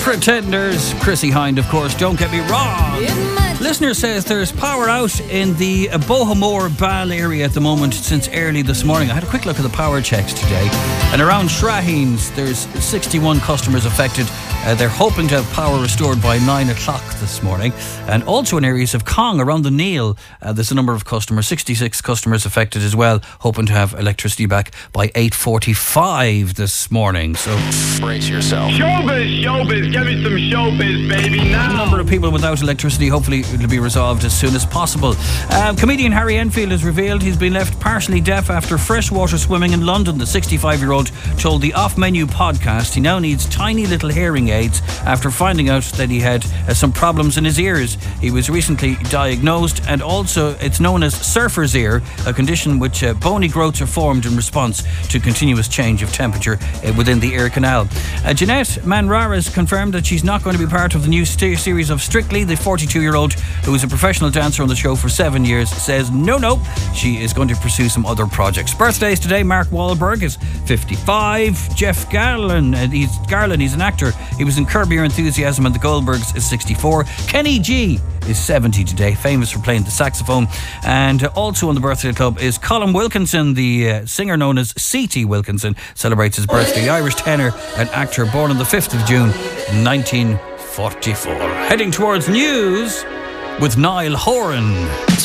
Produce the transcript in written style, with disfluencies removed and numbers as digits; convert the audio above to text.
Pretenders, Chrissie Hynde, of course, don't get me wrong. Listener says there's power out in the Bohemore Ball area at the moment since early this morning. I had a quick look at the power checks today, and around Shraheens there's 61 customers affected. They're hoping to have power restored by 9 o'clock this morning. And also in areas of Cong around the Neil, there's a number of customers, 66 customers affected as well, hoping to have electricity back by 8:45 this morning. So brace yourself. Showbiz, give me some showbiz, baby, now. A number of people without electricity, hopefully it'll be resolved as soon as possible. Comedian Harry Enfield has revealed he's been left partially deaf after freshwater swimming in London. The 65-year-old told the Off Menu podcast he now needs tiny little hearing aids after finding out that he had some problems in his ears. He was recently diagnosed, and also it's known as surfer's ear, a condition which bony growths are formed in response to continuous change of temperature within the ear canal. Jeanette Manraras confirmed that she's not going to be part of the new series of Strictly. The 42-year-old, who was a professional dancer on the show for 7 years, says no, she is going to pursue some other projects. Birthdays today: Mark Wahlberg is 55. Jeff Garlin, he's an actor. He was in Curb Your Enthusiasm and the Goldbergs, is 64. Kenny G is 70 today, famous for playing the saxophone. And also on the birthday club is Colin Wilkinson, the singer known as C.T. Wilkinson, celebrates his birthday. The Irish tenor and actor, born on the 5th of June 1944. Heading towards news with Niall Horan.